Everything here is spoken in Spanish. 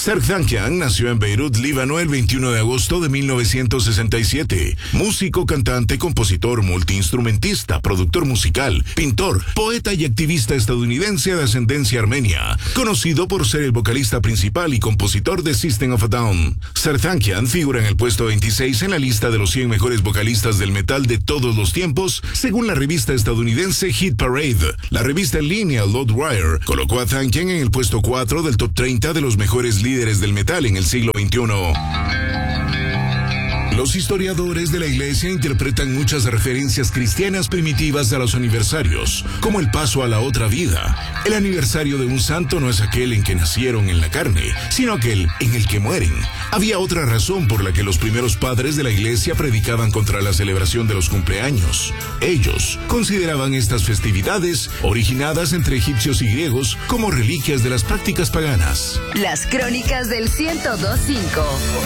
Serj-Tankian nació en Beirut, Líbano, el 21 de agosto de 1967. Músico, cantante, compositor, multiinstrumentista, productor musical, pintor, poeta y activista estadounidense de ascendencia armenia, conocido por ser el vocalista principal y compositor de System of a Down. Serj-Tankian figura en el puesto 26 en la lista de los 100 mejores vocalistas del metal de todos los tiempos, según la revista estadounidense Hit Parade. La revista en línea Loudwire colocó a Tankian en el puesto 4 del top 30 de los mejores líderes del metal en el siglo XXI. Los historiadores de la iglesia interpretan muchas referencias cristianas primitivas a los aniversarios, como el paso a la otra vida. El aniversario de un santo no es aquel en que nacieron en la carne, sino aquel en el que mueren. Había otra razón por la que los primeros padres de la iglesia predicaban contra la celebración de los cumpleaños. Ellos consideraban estas festividades, originadas entre egipcios y griegos, como reliquias de las prácticas paganas. Las crónicas del 102.5.